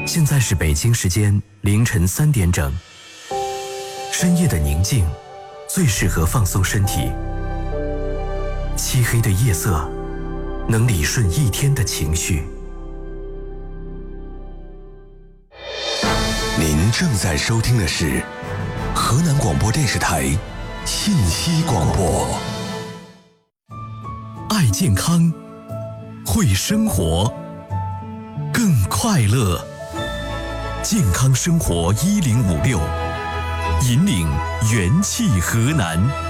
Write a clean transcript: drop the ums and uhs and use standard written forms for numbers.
现在是北京时间凌晨3点整。深夜的宁静，最适合放松身体。漆黑的夜色，能理顺一天的情绪。 您正在收听的是河南广播电视台信息广播。 爱健康，会生活，更快乐。健康生活1056，引领元气河南。